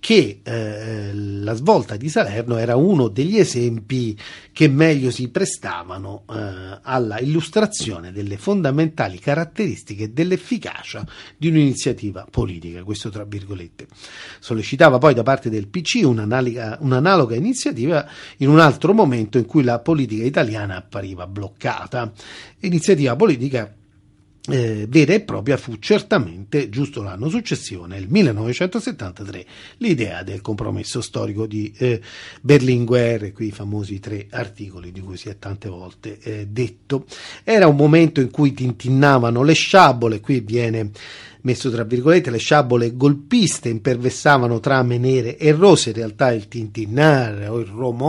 che la svolta di Salerno era uno degli esempi che meglio si prestavano alla illustrazione delle fondamentali caratteristiche dell'efficacia di un'iniziativa politica, questo tra virgolette. Sollecitava poi da parte del PC un'analoga iniziativa in un altro momento in cui la politica italiana appariva bloccata. Iniziativa politica vera e propria fu certamente, giusto l'anno successivo, nel 1973, l'idea del compromesso storico di Berlinguer, qui i famosi 3 articoli di cui si è tante volte detto. Era un momento in cui tintinnavano le sciabole, qui viene messo tra virgolette, le sciabole golpiste imperversavano trame nere e rosse, in realtà il tintinnare o il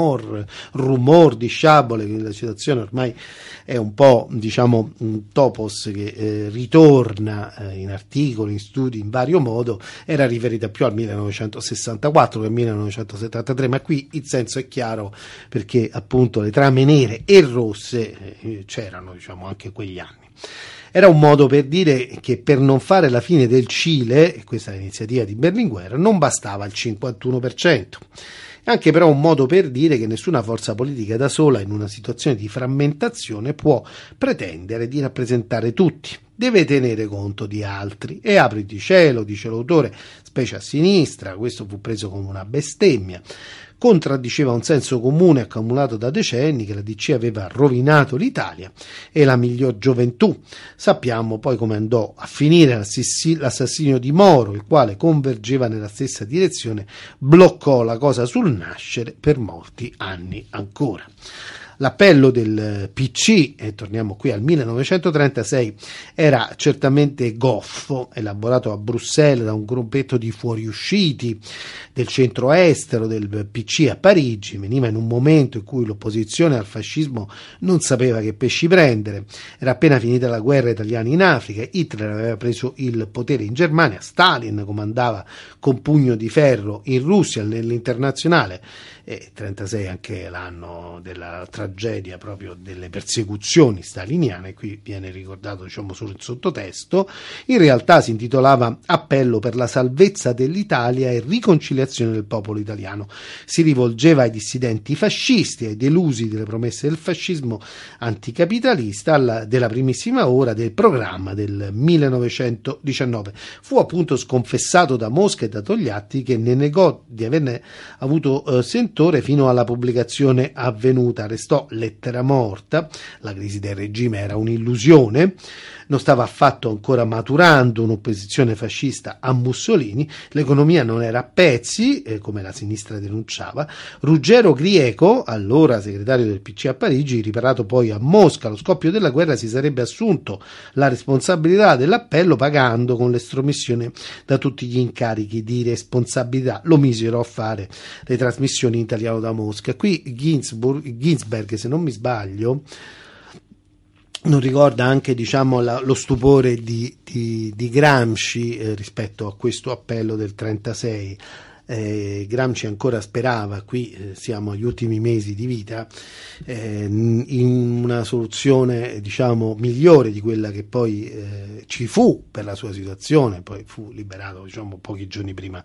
rumor di sciabole, la citazione ormai è un po', diciamo, un topos che ritorna in articoli, in studi, in vario modo, era riferita più al 1964 che al 1973, ma qui il senso è chiaro perché appunto le trame nere e rosse c'erano, diciamo, anche quegli anni. Era un modo per dire che per non fare la fine del Cile, e questa è l'iniziativa di Berlinguer, non bastava il 51%. Anche però un modo per dire che nessuna forza politica da sola in una situazione di frammentazione può pretendere di rappresentare tutti. Deve tenere conto di altri. E apriti cielo, dice l'autore, specie a sinistra, questo fu preso come una bestemmia. Contraddiceva un senso comune accumulato da decenni che la DC aveva rovinato l'Italia e la miglior gioventù. Sappiamo poi come andò a finire l'assassinio di Moro, il quale convergeva nella stessa direzione, bloccò la cosa sul nascere per molti anni ancora. L'appello del PC, e torniamo qui al 1936, era certamente goffo, elaborato a Bruxelles da un gruppetto di fuoriusciti del centro estero del PC a Parigi. Veniva in un momento in cui l'opposizione al fascismo non sapeva che pesci prendere. Era appena finita la guerra italiana in Africa, Hitler aveva preso il potere in Germania, Stalin comandava con pugno di ferro in Russia nell'internazionale, e 36 anche l'anno della tragedia proprio delle persecuzioni staliniane. Qui viene ricordato, diciamo, solo il sottotesto. In realtà si intitolava Appello per la salvezza dell'Italia e riconciliazione del popolo italiano. Si rivolgeva ai dissidenti fascisti, ai delusi delle promesse del fascismo anticapitalista della primissima ora del programma del 1919. Fu appunto sconfessato da Mosca e da Togliatti, che ne negò di averne avuto sentore fino alla pubblicazione avvenuta. Restò lettera morta, la crisi del regime era un'illusione, non stava affatto ancora maturando un'opposizione fascista a Mussolini, l'economia non era a pezzi, come la sinistra denunciava. Ruggero Grieco, allora segretario del PC a Parigi, riparato poi a Mosca allo scoppio della guerra, si sarebbe assunto la responsabilità dell'appello pagando con l'estromissione da tutti gli incarichi di responsabilità. Lo misero a fare le trasmissioni in italiano da Mosca. Qui Ginsberg, se non mi sbaglio, non ricorda anche, diciamo, lo stupore di Gramsci rispetto a questo appello del 36. Gramsci ancora sperava, qui siamo agli ultimi mesi di vita, in una soluzione, diciamo, migliore di quella che poi ci fu per la sua situazione. Poi fu liberato, diciamo, pochi giorni prima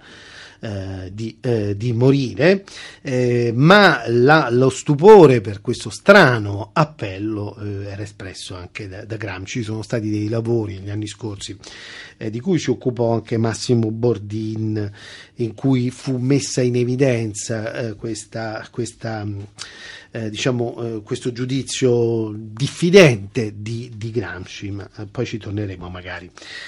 di morire, ma lo stupore per questo strano appello era espresso anche da Gramsci. Ci sono stati dei lavori negli anni scorsi di cui si occupò anche Massimo Bordin, in cui fu messa in evidenza questo giudizio diffidente di Gramsci, ma poi ci torneremo magari.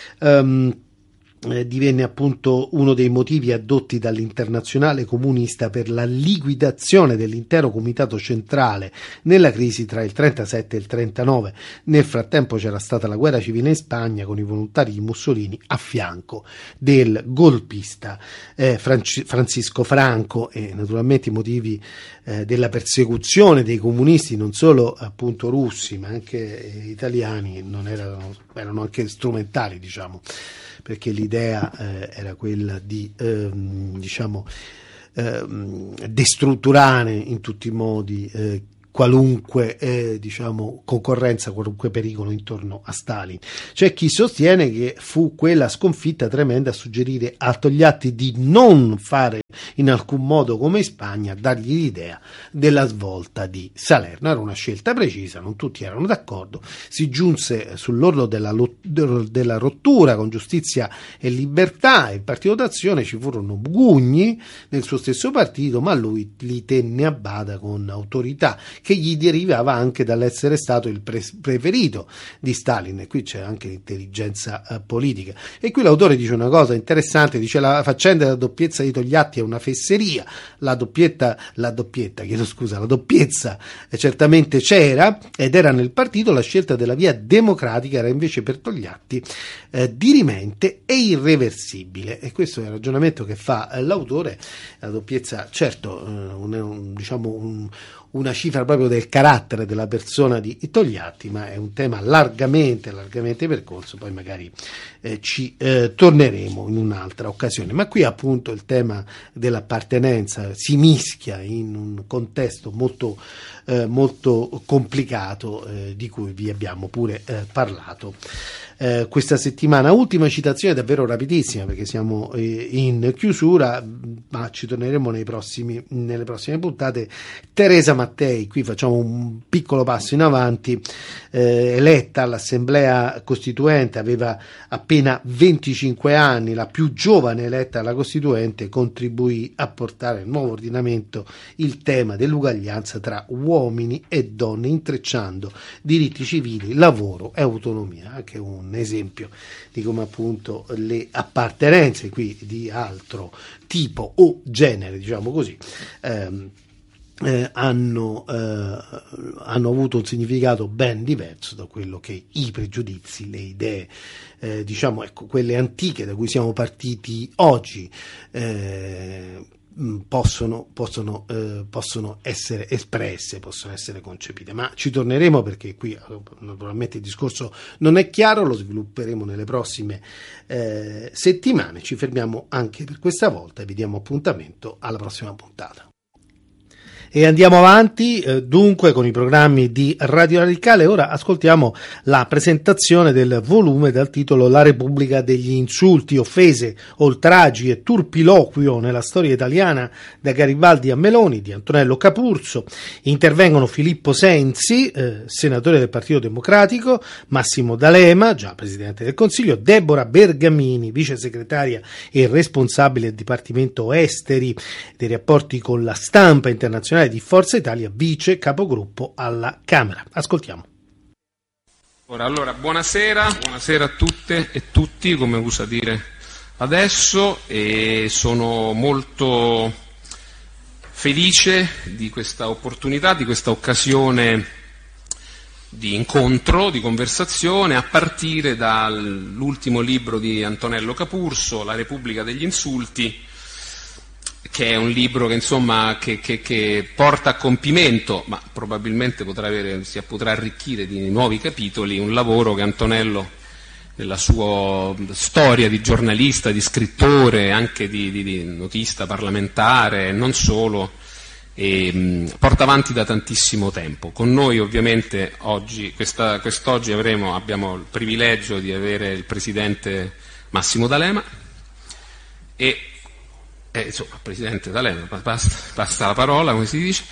Divenne appunto uno dei motivi addotti dall'Internazionale Comunista per la liquidazione dell'intero comitato centrale nella crisi tra il 37 e il 39. Nel frattempo c'era stata la guerra civile in Spagna con i volontari di Mussolini a fianco del golpista Francisco Franco, e naturalmente i motivi della persecuzione dei comunisti, non solo appunto russi ma anche italiani, erano anche strumentali, diciamo, perché l'idea era quella di destrutturare in tutti i modi qualunque concorrenza, qualunque pericolo intorno a Stalin. C'è chi sostiene che fu quella sconfitta tremenda a suggerire a Togliatti di non fare in alcun modo come in Spagna, dargli l'idea della svolta di Salerno. Era una scelta precisa, non tutti erano d'accordo, si giunse sull'orlo della rottura con Giustizia e Libertà e il Partito d'Azione, ci furono bugugni nel suo stesso partito, ma lui li tenne a bada con autorità che gli derivava anche dall'essere stato il preferito di Stalin, e qui c'è anche l'intelligenza politica. E qui l'autore dice una cosa interessante, dice: la faccenda della doppiezza di Togliatti è una fesseria, la doppiezza certamente c'era ed era nel partito, la scelta della via democratica era invece per Togliatti dirimente e irreversibile. E questo è il ragionamento che fa l'autore. La doppiezza, certo, una cifra proprio del carattere della persona di Togliatti, ma è un tema largamente percorso, poi magari ci torneremo in un'altra occasione. Ma qui appunto il tema dell'appartenenza si mischia in un contesto molto complicato, di cui vi abbiamo pure parlato questa settimana. Ultima citazione davvero rapidissima, perché siamo in chiusura, ma ci torneremo nelle prossime puntate. Teresa Mattei, qui facciamo un piccolo passo in avanti, eletta all'Assemblea Costituente, aveva appena 25 anni, la più giovane eletta alla Costituente, contribuì a portare al nuovo ordinamento il tema dell'uguaglianza tra uomini e donne, intrecciando diritti civili, lavoro e autonomia. Anche un esempio di come appunto le appartenenze qui di altro tipo o genere, diciamo così, hanno avuto un significato ben diverso da quello che i pregiudizi, le idee, quelle antiche da cui siamo partiti oggi, possono essere espresse, possono essere concepite. Ma ci torneremo, perché qui naturalmente il discorso non è chiaro, lo svilupperemo nelle prossime settimane. Ci fermiamo anche per questa volta e vi diamo appuntamento alla prossima puntata. E andiamo avanti dunque con i programmi di Radio Radicale. Ora ascoltiamo la presentazione del volume dal titolo La Repubblica degli insulti, offese, oltraggi e turpiloquio nella storia italiana, da Garibaldi a Meloni, di Antonello Capurso. Intervengono Filippo Sensi, senatore del Partito Democratico, Massimo D'Alema, già Presidente del Consiglio, Deborah Bergamini, vice segretaria e responsabile del Dipartimento Esteri dei rapporti con la stampa internazionale di Forza Italia, vice capogruppo alla Camera. Ascoltiamo. Allora, buonasera a tutte e tutti, come usa dire adesso, e sono molto felice di questa opportunità, di questa occasione di incontro, di conversazione, a partire dall'ultimo libro di Antonello Capurso, La Repubblica degli insulti, che è un libro che insomma che porta a compimento, ma probabilmente potrà arricchire di nuovi capitoli, un lavoro che Antonello, nella sua storia di giornalista, di scrittore, anche di notista parlamentare, non solo, porta avanti da tantissimo tempo. Con noi ovviamente quest'oggi abbiamo il privilegio di avere il presidente Massimo D'Alema e insomma, Presidente D'Alema, basta la parola, come si dice,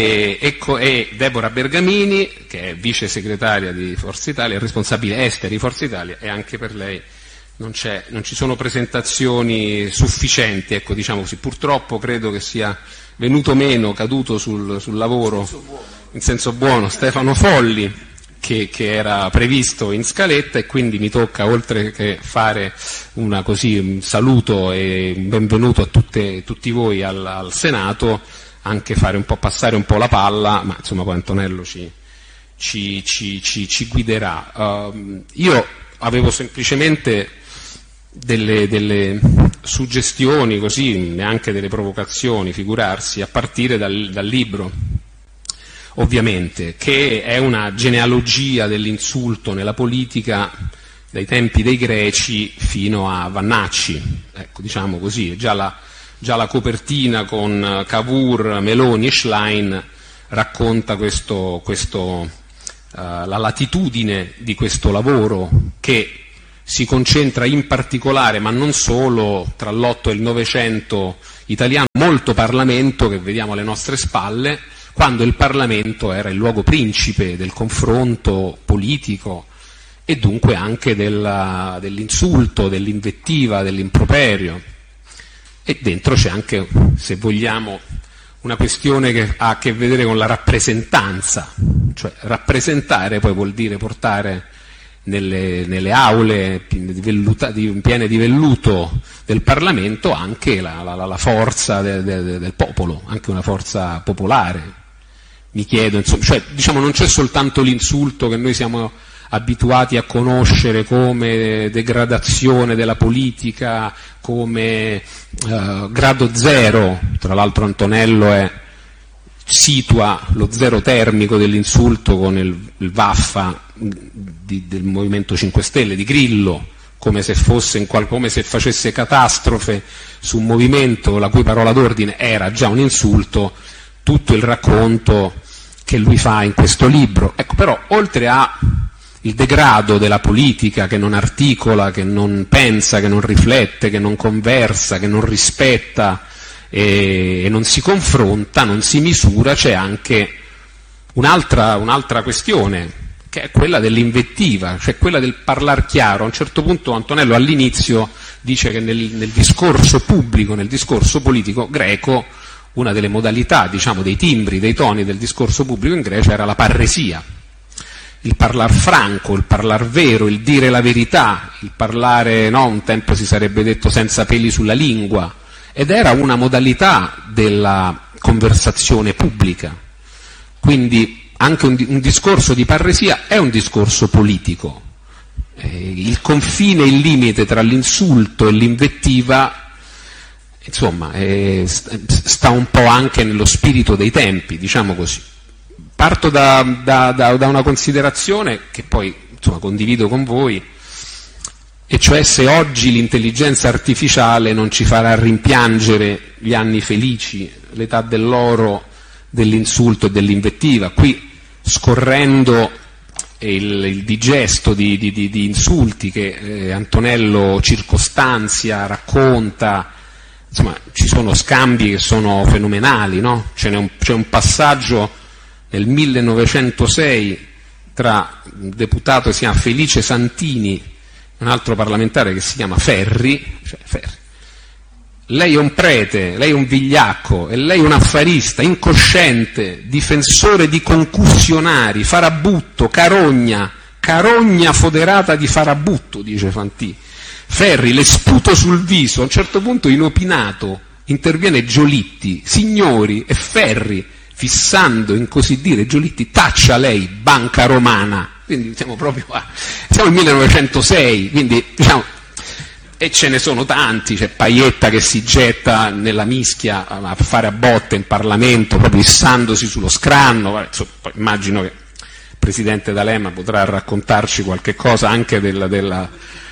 e Deborah Bergamini, che è vice segretaria di Forza Italia, responsabile esteri di Forza Italia, e anche per lei non ci sono presentazioni sufficienti, ecco, diciamo così. Purtroppo credo che sia venuto meno, caduto sul lavoro, in senso buono, Stefano Folli, che era previsto in scaletta, e quindi mi tocca, oltre che fare un saluto e un benvenuto a tutti voi al Senato, anche passare un po' la palla, ma insomma poi Antonello ci guiderà. Io avevo semplicemente delle suggestioni, così, neanche delle provocazioni, figurarsi, a partire dal libro, ovviamente, che è una genealogia dell'insulto nella politica dai tempi dei Greci fino a Vannacci, ecco, diciamo così. Già la copertina con Cavour, Meloni e Schlein racconta la latitudine di questo lavoro che si concentra in particolare, ma non solo, tra l'8 e il 900 italiano, molto Parlamento che vediamo alle nostre spalle, quando il Parlamento era il luogo principe del confronto politico e dunque anche dell'insulto, dell'invettiva, dell'improperio. E dentro c'è anche, se vogliamo, una questione che ha a che vedere con la rappresentanza, cioè rappresentare poi vuol dire portare nelle aule piene di velluto del Parlamento anche la forza del popolo, anche una forza popolare. Mi chiedo, insomma, cioè, diciamo, non c'è soltanto l'insulto che noi siamo abituati a conoscere come degradazione della politica, come grado zero. Tra l'altro Antonello situa lo zero termico dell'insulto con il vaffa del Movimento 5 Stelle, di Grillo, come se facesse catastrofe su un movimento la cui parola d'ordine era già un insulto, tutto il racconto che lui fa in questo libro. Ecco, però, oltre a il degrado della politica che non articola, che non pensa, che non riflette, che non conversa, che non rispetta e non si confronta, non si misura, c'è anche un'altra questione, che è quella dell'invettiva, cioè quella del parlar chiaro. A un certo punto Antonello all'inizio dice che nel discorso pubblico, nel discorso politico greco, una delle modalità, diciamo, dei timbri, dei toni del discorso pubblico in Grecia era la parresia, il parlar franco, il parlar vero, il dire la verità, il parlare, no, un tempo si sarebbe detto senza peli sulla lingua, ed era una modalità della conversazione pubblica. Quindi anche un discorso di parresia è un discorso politico. Il confine, il limite tra l'insulto e l'invettiva, insomma, sta un po' anche nello spirito dei tempi, diciamo così. Parto da una considerazione che poi, insomma, condivido con voi, e cioè se oggi l'intelligenza artificiale non ci farà rimpiangere gli anni felici, l'età dell'oro dell'insulto e dell'invettiva. Qui, scorrendo il digesto di insulti che Antonello circostanzia, racconta, insomma, ci sono scambi che sono fenomenali, no? C'è un passaggio nel 1906 tra un deputato che si chiama Felice Santini e un altro parlamentare che si chiama Ferri. Lei è un prete, lei è un vigliacco, e lei è un affarista, incosciente, difensore di concussionari, farabutto, carogna foderata di farabutto, dice Fantini. Ferri le sputo sul viso. A un certo punto, inopinato, interviene Giolitti. Signori, e Ferri, fissando in così dire Giolitti, taccia lei, banca romana. Quindi siamo proprio siamo nel 1906, quindi diciamo, e ce ne sono tanti. C'è Paietta che si getta nella mischia a fare a botte in Parlamento, proprio issandosi sullo scranno. Poi immagino che il Presidente D'Alema potrà raccontarci qualche cosa anche del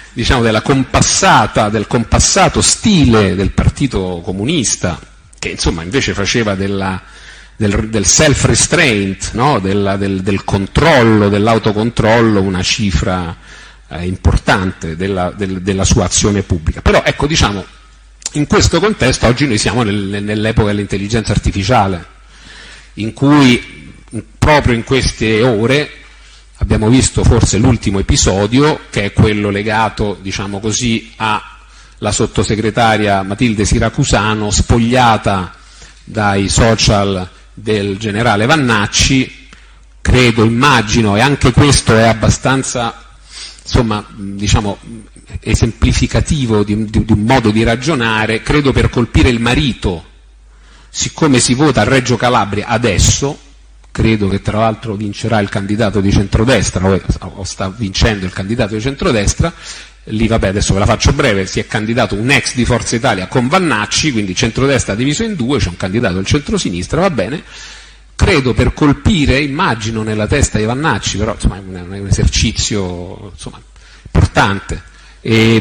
compassato stile del Partito Comunista, che insomma invece faceva del self-restraint, no? del controllo, dell'autocontrollo, una cifra importante della sua azione pubblica. Però ecco, diciamo, in questo contesto oggi noi siamo nell'epoca dell'intelligenza artificiale, in cui proprio in queste ore abbiamo visto forse l'ultimo episodio, che è quello legato, diciamo così, alla sottosegretaria Matilde Siracusano, spogliata dai social del generale Vannacci. Credo, immagino, e anche questo è abbastanza, insomma, diciamo, esemplificativo di un modo di ragionare, credo per colpire il marito. Siccome si vota a Reggio Calabria adesso, credo che tra l'altro vincerà il candidato di centrodestra, o sta vincendo il candidato di centrodestra, lì vabbè, adesso ve la faccio breve, si è candidato un ex di Forza Italia con Vannacci, quindi centrodestra diviso in due, c'è un candidato del centrosinistra, va bene. Credo per colpire, immagino, nella testa di Vannacci, però insomma è un esercizio, insomma, importante,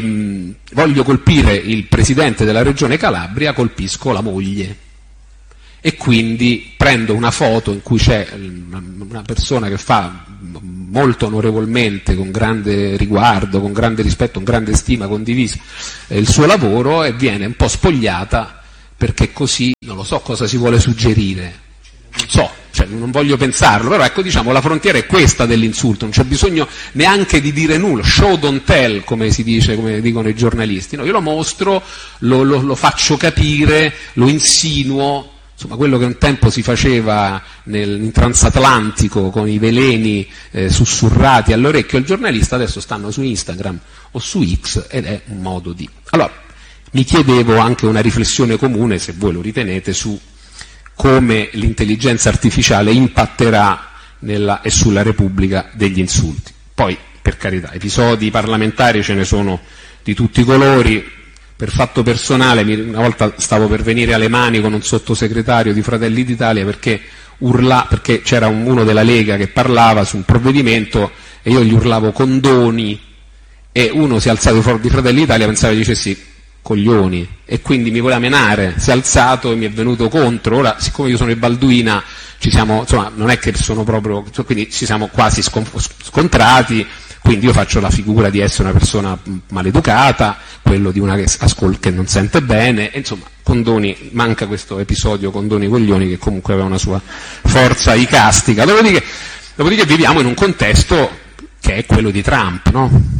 voglio colpire il presidente della regione Calabria, colpisco la moglie. e quindi prendo una foto in cui c'è una persona che fa molto onorevolmente, con grande riguardo, con grande rispetto, con grande stima condivisa il suo lavoro, e viene un po' spogliata perché così non lo so cosa si vuole suggerire, non so, cioè non voglio pensarlo, però ecco, diciamo, la frontiera è questa dell'insulto, non c'è bisogno neanche di dire nulla, show don't tell, come si dice, come dicono i giornalisti, no, io lo mostro, lo faccio capire, lo insinuo, insomma quello che un tempo si faceva in transatlantico con i veleni sussurrati all'orecchio al giornalista, adesso stanno su Instagram o su X, ed è un modo di... Allora, mi chiedevo anche una riflessione comune, se voi lo ritenete, su come l'intelligenza artificiale impatterà nella e sulla Repubblica degli insulti. Poi, per carità, episodi parlamentari ce ne sono di tutti i colori. Per fatto personale, una volta stavo per venire alle mani con un sottosegretario di Fratelli d'Italia perché c'era uno della Lega che parlava su un provvedimento e io gli urlavo condoni, e uno si è alzato fuori di Fratelli d'Italia, pensava che dicessi coglioni, e quindi mi voleva menare, si è alzato e mi è venuto contro. Ora, siccome io sono il Balduina, ci siamo, insomma, non è che sono proprio, quindi ci siamo quasi scontrati, quindi io faccio la figura di essere una persona maleducata, quello di una che non sente bene, e insomma, condoni, manca questo episodio condoni coglioni, che comunque aveva una sua forza icastica. Dopodiché viviamo in un contesto che è quello di Trump, no?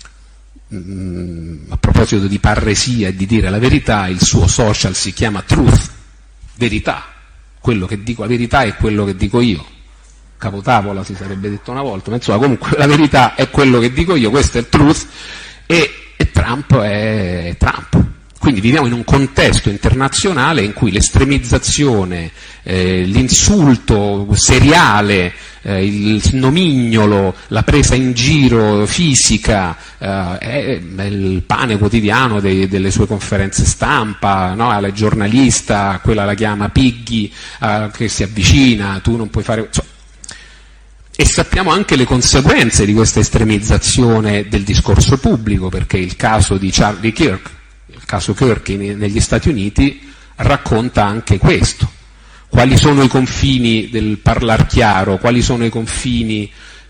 A proposito di parresia e di dire la verità, il suo social si chiama Truth, verità, quello che dico, la verità è quello che dico io, capotavola si sarebbe detto una volta, ma insomma comunque la verità è quello che dico io, questo è il Truth, e Trump è Trump. Quindi viviamo in un contesto internazionale in cui l'estremizzazione, l'insulto seriale, il nomignolo, la presa in giro fisica è il pane quotidiano delle sue conferenze stampa, no? Alla giornalista, quella la chiama Piggy, che si avvicina, tu non puoi fare... E sappiamo anche le conseguenze di questa estremizzazione del discorso pubblico, perché il caso di Charlie Kirk, il caso Kirk negli Stati Uniti, racconta anche questo. Quali sono i confini del parlar chiaro, quali sono i confini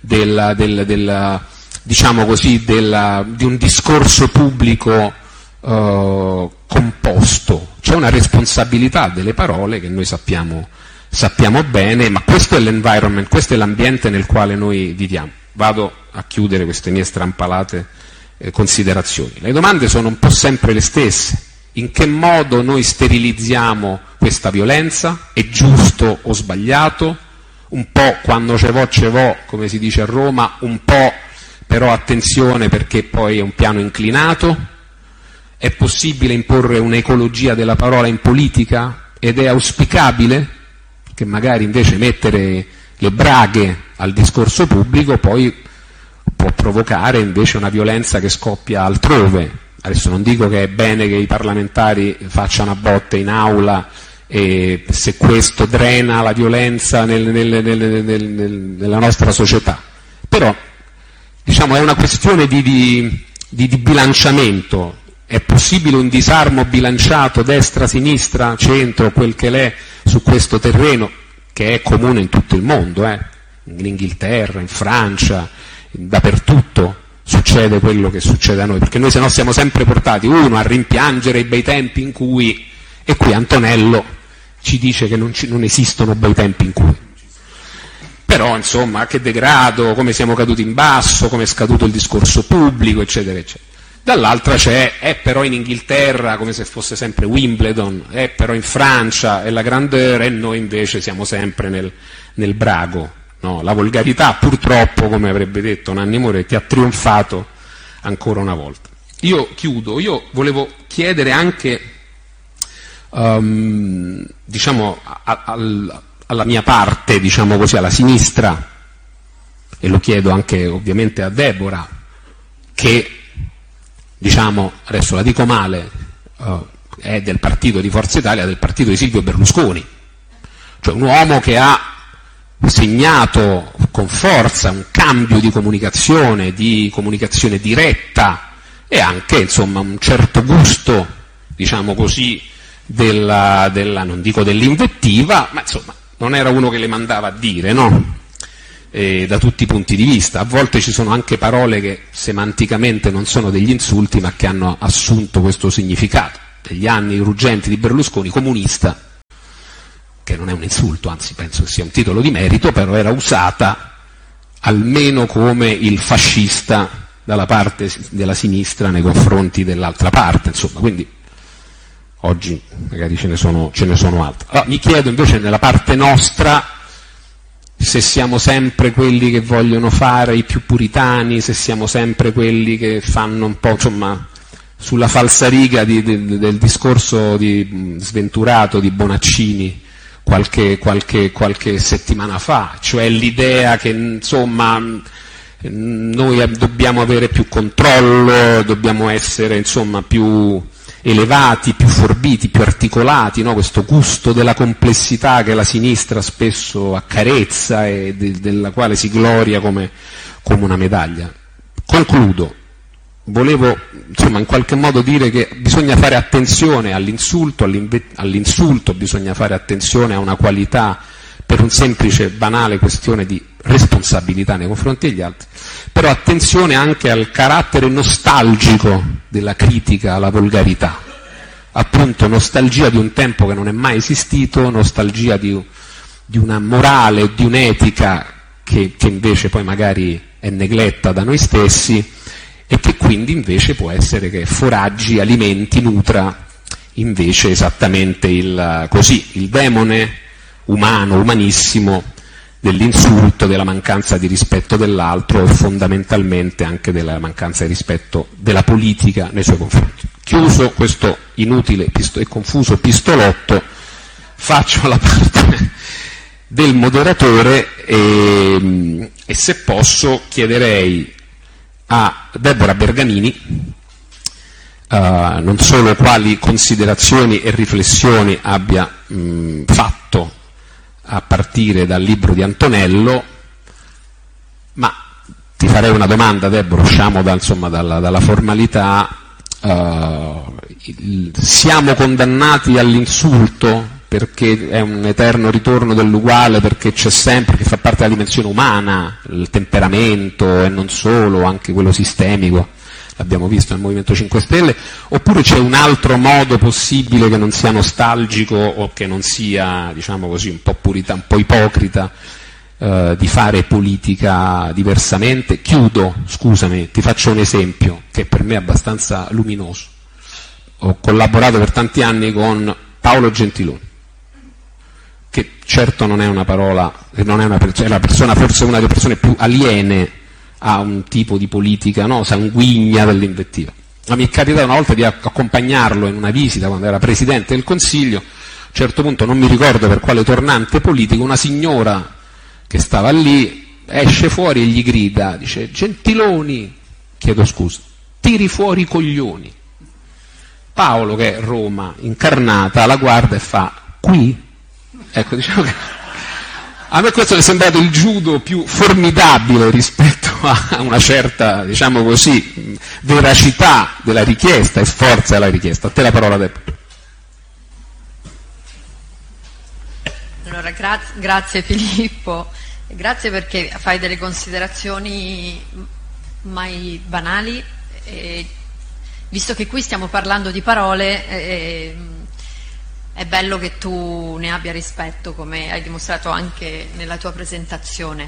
diciamo così, di un discorso pubblico composto. C'è una responsabilità delle parole che noi sappiamo bene, ma questo è l'environment, questo è l'ambiente nel quale noi viviamo. Vado a chiudere queste mie strampalate considerazioni. Le domande sono un po' sempre le stesse. In che modo noi sterilizziamo questa violenza? È giusto o sbagliato? Un po' quando ce vo, come si dice a Roma, un po' però attenzione perché poi è un piano inclinato. È possibile imporre un'ecologia della parola in politica? Ed è auspicabile che magari invece mettere le braghe al discorso pubblico poi può provocare invece una violenza che scoppia altrove. Adesso non dico che è bene che i parlamentari facciano a botte in aula, e se questo drena la violenza nella nostra società, però diciamo è una questione di bilanciamento. È possibile un disarmo bilanciato destra, sinistra, centro, quel che l'è, su questo terreno che è comune in tutto il mondo, in Inghilterra, in Francia, dappertutto succede quello che succede a noi, perché noi sennò siamo sempre portati a rimpiangere i bei tempi in cui, e qui Antonello ci dice che non esistono bei tempi in cui. Però insomma, che degrado, come siamo caduti in basso, come è scaduto il discorso pubblico, eccetera, eccetera. Dall'altra è però in Inghilterra come se fosse sempre Wimbledon, è però in Francia è la grandeur, e noi invece siamo sempre nel brago. No, la volgarità purtroppo, come avrebbe detto Nanni Moretti, ha trionfato ancora una volta. Io chiudo, io volevo chiedere anche, diciamo, alla mia parte, diciamo così, alla sinistra, e lo chiedo anche ovviamente a Deborah, che, diciamo, adesso la dico male, è del partito di Forza Italia, del partito di Silvio Berlusconi, cioè un uomo che ha segnato con forza un cambio di comunicazione diretta, e anche insomma un certo gusto, diciamo così, non dico dell'invettiva, ma insomma non era uno che le mandava a dire, no? Da tutti i punti di vista. A volte ci sono anche parole che semanticamente non sono degli insulti, ma che hanno assunto questo significato. Negli anni ruggenti di Berlusconi, comunista, che non è un insulto, anzi penso che sia un titolo di merito, però era usata almeno come il fascista dalla parte della sinistra nei confronti dell'altra parte, insomma, quindi oggi magari ce ne sono altre. Allora, mi chiedo invece nella parte nostra se siamo sempre quelli che vogliono fare i più puritani, se siamo sempre quelli che fanno un po', insomma, sulla falsariga del discorso sventurato di Bonaccini qualche settimana fa, cioè l'idea che insomma noi dobbiamo avere più controllo, dobbiamo essere insomma più elevati, più forbiti, più articolati, no? Questo gusto della complessità che la sinistra spesso accarezza e della quale si gloria come una medaglia. Concludo. Volevo insomma in qualche modo dire che bisogna fare attenzione all'insulto, bisogna fare attenzione a una qualità per un semplice, banale questione di responsabilità nei confronti degli altri, però attenzione anche al carattere nostalgico della critica alla volgarità, appunto nostalgia di un tempo che non è mai esistito, nostalgia di una morale, di un'etica che invece poi magari è negletta da noi stessi e che quindi invece può essere che foraggi, alimenti, nutra invece esattamente il demone umano, umanissimo dell'insulto, della mancanza di rispetto dell'altro e fondamentalmente anche della mancanza di rispetto della politica nei suoi confronti. Chiuso questo inutile e confuso pistolotto, faccio la parte del moderatore e se posso chiederei a Deborah Bergamini non solo quali considerazioni e riflessioni abbia fatto a partire dal libro di Antonello, ma ti farei una domanda, Deborah, usciamo dalla formalità. Siamo condannati all'insulto perché è un eterno ritorno dell'uguale, perché c'è sempre, che fa parte della dimensione umana, il temperamento e non solo, anche quello sistemico, l'abbiamo visto nel Movimento 5 Stelle, oppure c'è un altro modo possibile che non sia nostalgico o che non sia, diciamo così, un po' purita, un po' ipocrita, di fare politica diversamente? Chiudo, scusami, ti faccio un esempio che per me è abbastanza luminoso. Ho collaborato per tanti anni con Paolo Gentiloni, che certo non è una parola, non è una persona, forse una delle persone più aliene a un tipo di politica, no, sanguigna dell'invettiva. Ma mi è capitato una volta di accompagnarlo in una visita quando era Presidente del Consiglio. A un certo punto, non mi ricordo per quale tornante politico, una signora che stava lì esce fuori e gli grida, dice: Gentiloni, chiedo scusa, tiri fuori i coglioni. Paolo, che è Roma incarnata, la guarda e fa: qui? Ecco, diciamo che a me questo è sembrato il judo più formidabile rispetto a una certa, diciamo così, veracità della richiesta e forza della richiesta. A te la parola, Deborah. Allora, grazie Filippo, grazie perché fai delle considerazioni mai banali, visto che qui stiamo parlando di parole, è bello che tu ne abbia rispetto, come hai dimostrato anche nella tua presentazione.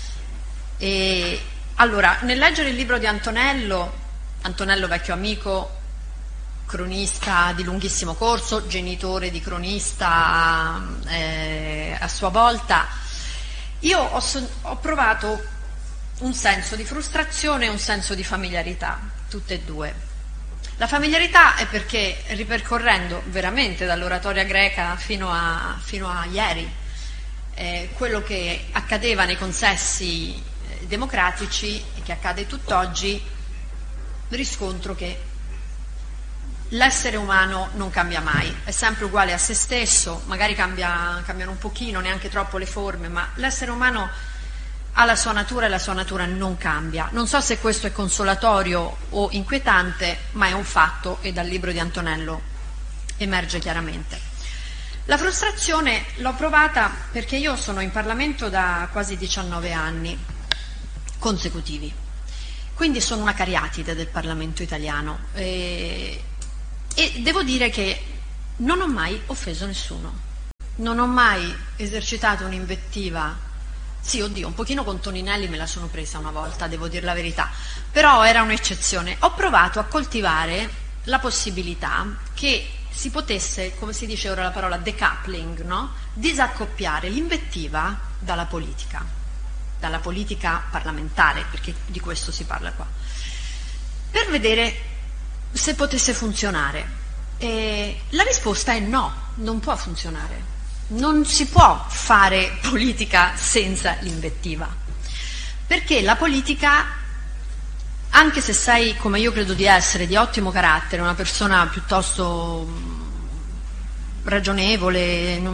Allora, nel leggere il libro di Antonello vecchio amico, cronista di lunghissimo corso, genitore di cronista a sua volta, io ho provato un senso di frustrazione e un senso di familiarità, tutte e due. La familiarità è perché, ripercorrendo veramente dall'oratoria greca fino a ieri quello che accadeva nei consessi democratici e che accade tutt'oggi, riscontro che l'essere umano non cambia mai, è sempre uguale a se stesso, magari cambiano un pochino, neanche troppo le forme, ma l'essere umano ha la sua natura e la sua natura non cambia. Non so se questo è consolatorio o inquietante, ma è un fatto e dal libro di Antonello emerge chiaramente. La frustrazione l'ho provata perché io sono in Parlamento da quasi 19 anni consecutivi, quindi sono una cariatide del Parlamento italiano e devo dire che non ho mai offeso nessuno, non ho mai esercitato un'invettiva. Sì, oddio, un pochino con Toninelli me la sono presa una volta, devo dire la verità, però era un'eccezione. Ho provato a coltivare la possibilità che si potesse, come si dice ora la parola decoupling, no? Disaccoppiare l'invettiva dalla politica parlamentare, perché di questo si parla qua, per vedere se potesse funzionare. E la risposta è no, non può funzionare. Non si può fare politica senza l'invettiva, perché la politica, anche se sei, come io credo di essere, di ottimo carattere, una persona piuttosto ragionevole,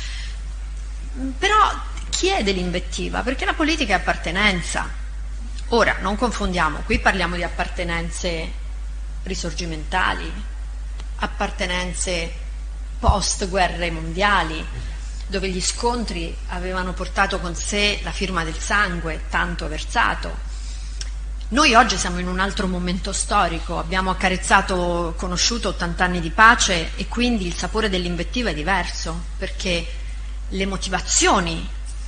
però chiede l'invettiva, perché la politica è appartenenza. Ora, non confondiamo, qui parliamo di appartenenze risorgimentali, appartenenze post guerre mondiali, dove gli scontri avevano portato con sé la firma del sangue, tanto versato. Noi oggi siamo in un altro momento storico, abbiamo conosciuto 80 anni di pace e quindi il sapore dell'invettiva è diverso, perché le motivazioni,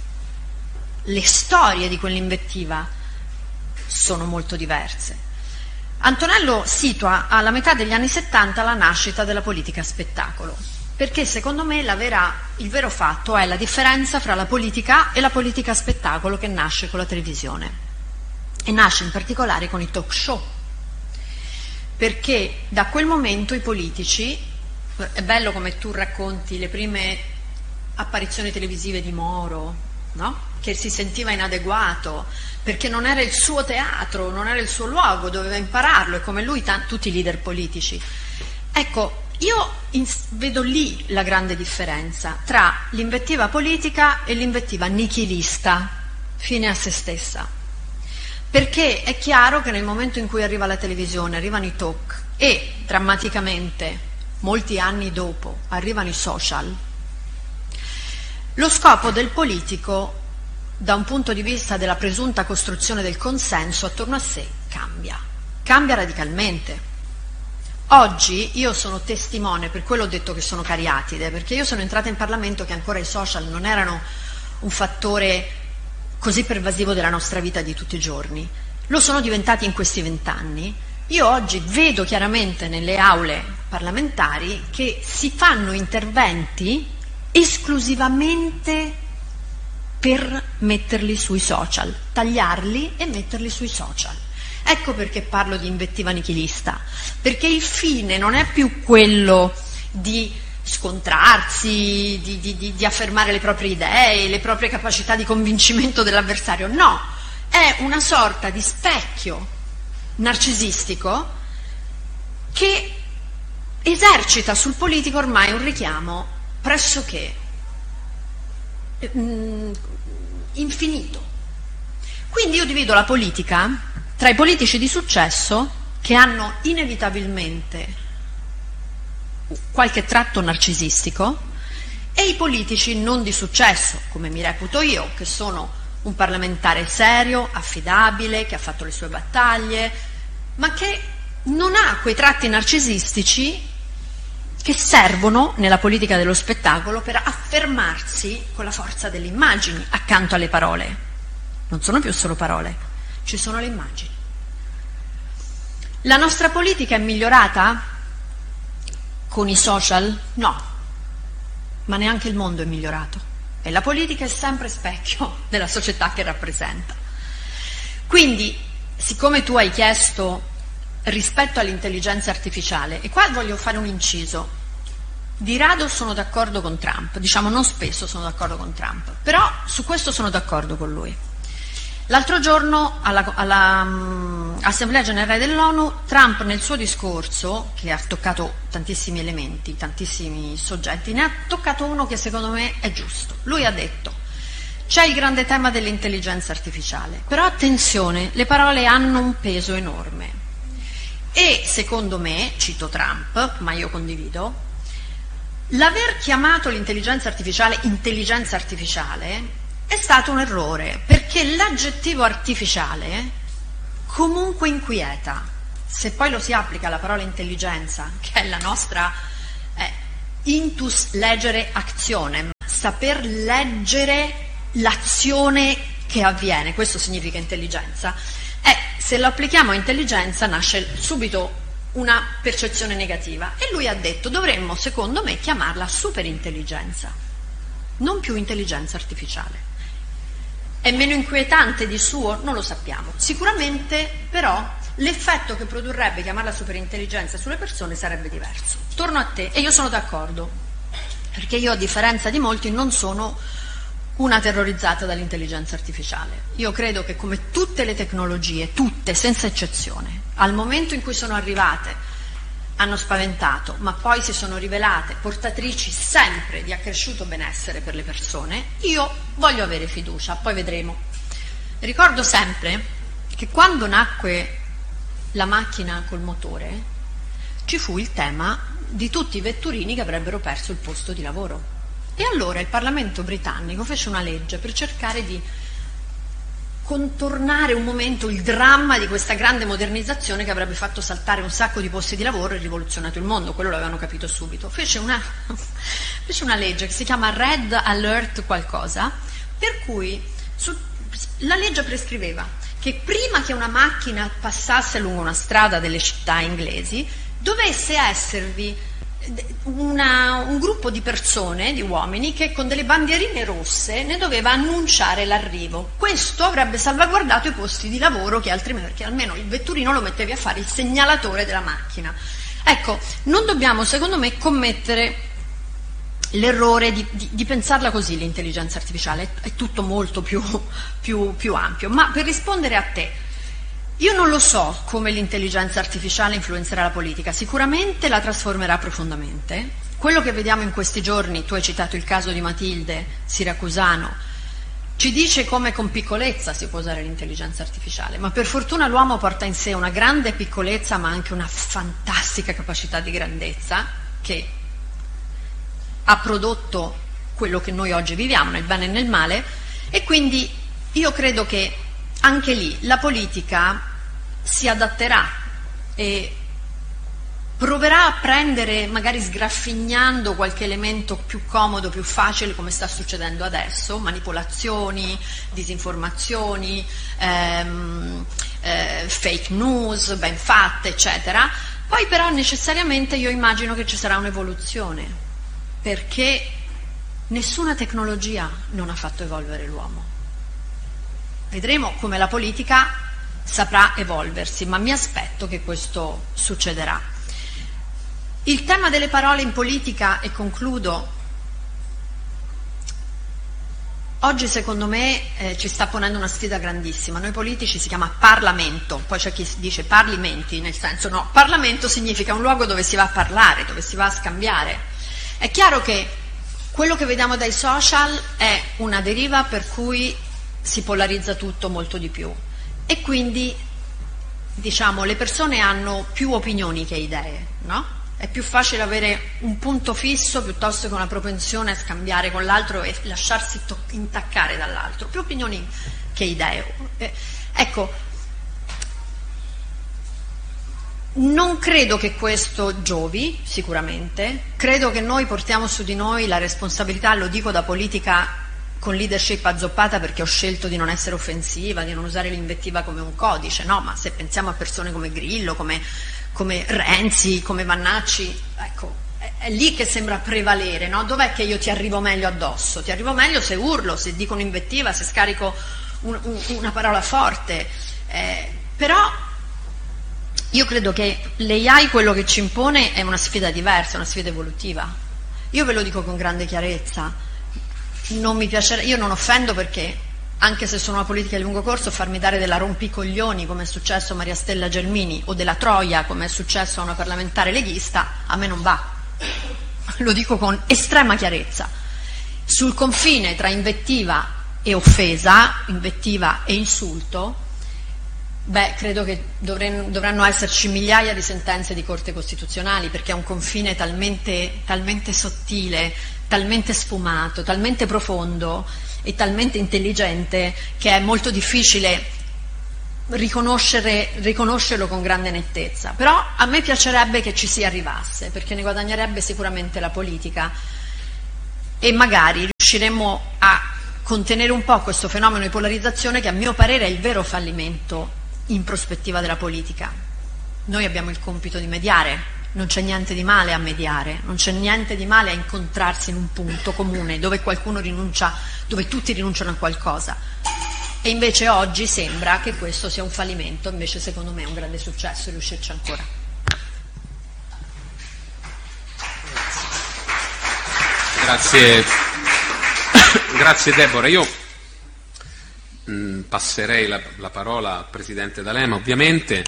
le storie di quell'invettiva sono molto diverse. Antonello situa alla metà degli anni 70 la nascita della politica spettacolo, perché secondo me il vero fatto è la differenza fra la politica e la politica spettacolo che nasce con la televisione e nasce in particolare con i talk show, perché da quel momento i politici, è bello come tu racconti le prime apparizioni televisive di Moro, no? Che si sentiva inadeguato perché non era il suo teatro, non era il suo luogo, doveva impararlo, e come lui tutti i leader politici. Ecco, io vedo lì la grande differenza tra l'invettiva politica e l'invettiva nichilista, fine a se stessa, perché è chiaro che nel momento in cui arriva la televisione, arrivano i talk e drammaticamente molti anni dopo arrivano i social, lo scopo del politico da un punto di vista della presunta costruzione del consenso attorno a sé cambia radicalmente. Oggi io sono testimone, per quello ho detto che sono cariatide, perché io sono entrata in Parlamento che ancora i social non erano un fattore così pervasivo della nostra vita di tutti i giorni, lo sono diventati in questi 20 anni. Io oggi vedo chiaramente nelle aule parlamentari che si fanno interventi esclusivamente per metterli sui social, tagliarli e metterli sui social. Ecco perché parlo di invettiva nichilista, perché il fine non è più quello di scontrarsi, di affermare le proprie idee, le proprie capacità di convincimento dell'avversario, no, è una sorta di specchio narcisistico che esercita sul politico ormai un richiamo pressoché infinito. Quindi io divido la politica tra i politici di successo, che hanno inevitabilmente qualche tratto narcisistico, e i politici non di successo, come mi reputo io, che sono un parlamentare serio, affidabile, che ha fatto le sue battaglie, ma che non ha quei tratti narcisistici che servono nella politica dello spettacolo per affermarsi con la forza delle immagini accanto alle parole. Non sono più solo parole, ci sono le immagini. La nostra politica è migliorata con i social? No, ma neanche il mondo è migliorato, e la politica è sempre specchio della società che rappresenta. Quindi, siccome tu hai chiesto rispetto all'intelligenza artificiale, e qua voglio fare un inciso, di rado sono d'accordo con Trump, diciamo non spesso sono d'accordo con Trump, però su questo sono d'accordo con lui. L'altro giorno all'Assemblea Generale dell'ONU, Trump nel suo discorso, che ha toccato tantissimi elementi, tantissimi soggetti, ne ha toccato uno che secondo me è giusto. Lui ha detto: c'è il grande tema dell'intelligenza artificiale, però attenzione, le parole hanno un peso enorme. E secondo me, cito Trump, ma io condivido, L'aver chiamato l'intelligenza artificiale intelligenza artificiale è stato un errore, perché l'aggettivo artificiale comunque inquieta. Se poi lo si applica alla parola intelligenza, che è la nostra intus legere actionem, saper leggere l'azione che avviene, questo significa intelligenza, se lo applichiamo a intelligenza nasce subito una percezione negativa, e lui ha detto dovremmo, secondo me, chiamarla superintelligenza, non più intelligenza artificiale. È meno inquietante di suo? Non lo sappiamo. Sicuramente però l'effetto che produrrebbe chiamarla superintelligenza sulle persone sarebbe diverso. Torno a te, e io sono d'accordo, perché io, a differenza di molti, non sono una terrorizzata dall'intelligenza artificiale. Io credo che, come tutte le tecnologie, tutte senza eccezione, al momento in cui sono arrivate hanno spaventato, ma poi si sono rivelate portatrici sempre di accresciuto benessere per le persone, io voglio avere fiducia, poi vedremo. Ricordo sempre che quando nacque la macchina col motore ci fu il tema di tutti i vetturini che avrebbero perso il posto di lavoro, e allora il Parlamento britannico fece una legge per cercare di contornare un momento il dramma di questa grande modernizzazione che avrebbe fatto saltare un sacco di posti di lavoro e rivoluzionato il mondo. Quello l'avevano capito subito. Fece una legge che si chiama Red Alert qualcosa, per cui la legge prescriveva che prima che una macchina passasse lungo una strada delle città inglesi dovesse esservi un gruppo di persone, di uomini, che con delle bandierine rosse ne doveva annunciare l'arrivo. Questo avrebbe salvaguardato i posti di lavoro, che altrimenti, perché almeno il vetturino lo mettevi a fare il segnalatore della macchina. Ecco, non dobbiamo, secondo me, commettere l'errore di pensarla così l'intelligenza artificiale, è tutto molto più ampio. Ma per rispondere a te, io non lo so come l'intelligenza artificiale influenzerà la politica, sicuramente la trasformerà profondamente. Quello che vediamo in questi giorni, tu hai citato il caso di Matilde Siracusano, ci dice come con piccolezza si può usare l'intelligenza artificiale, ma per fortuna l'uomo porta in sé una grande piccolezza ma anche una fantastica capacità di grandezza che ha prodotto quello che noi oggi viviamo, nel bene e nel male, e quindi io credo che anche lì la politica si adatterà e proverà a prendere, magari sgraffignando qualche elemento più comodo, più facile, come sta succedendo adesso, manipolazioni, disinformazioni, fake news ben fatte, eccetera. Poi però necessariamente io immagino che ci sarà un'evoluzione, perché nessuna tecnologia non ha fatto evolvere l'uomo. Vedremo come la politica saprà evolversi, ma mi aspetto che questo succederà. Il tema delle parole in politica, e concludo, oggi secondo me ci sta ponendo una sfida grandissima. Noi politici si chiama Parlamento, poi c'è chi dice Parlimenti, nel senso no, Parlamento significa un luogo dove si va a parlare, dove si va a scambiare. È chiaro che quello che vediamo dai social è una deriva per cui si polarizza tutto molto di più, e quindi diciamo le persone hanno più opinioni che idee, no? È più facile avere un punto fisso piuttosto che una propensione a scambiare con l'altro e lasciarsi intaccare dall'altro, più opinioni che idee. Ecco, non credo che questo giovi, sicuramente, credo che noi portiamo su di noi la responsabilità, lo dico da politica con leadership azzoppata perché ho scelto di non essere offensiva, di non usare l'invettiva come un codice, no? Ma se pensiamo a persone come Grillo, come Renzi, come Vannacci, ecco, è lì che sembra prevalere, no? Dov'è che io ti arrivo meglio addosso? Ti arrivo meglio se urlo, se dico un'invettiva, se scarico una parola forte, però io credo che l'AI quello che ci impone è una sfida diversa, una sfida evolutiva. Io ve lo dico con grande chiarezza. Non mi piacerà, io non offendo perché, anche se sono una politica di lungo corso, farmi dare della rompicoglioni come è successo a Maria Stella Gelmini o della Troia come è successo a una parlamentare leghista, a me non va. Lo dico con estrema chiarezza. Sul confine tra invettiva e offesa, invettiva e insulto, Beh, credo che dovranno esserci migliaia di sentenze di Corte Costituzionali, perché è un confine talmente sottile, talmente sfumato, talmente profondo e talmente intelligente che è molto difficile riconoscerlo con grande nettezza. Però a me piacerebbe che ci si arrivasse, perché ne guadagnerebbe sicuramente la politica e magari riusciremmo a contenere un po' questo fenomeno di polarizzazione che a mio parere è il vero fallimento in prospettiva della politica. Noi abbiamo il compito di mediare, non c'è niente di male a mediare, non c'è niente di male a incontrarsi in un punto comune dove qualcuno rinuncia, dove tutti rinunciano a qualcosa. E invece oggi sembra che questo sia un fallimento, invece secondo me è un grande successo riuscirci ancora. Grazie Deborah. Io passerei la parola al Presidente D'Alema, ovviamente,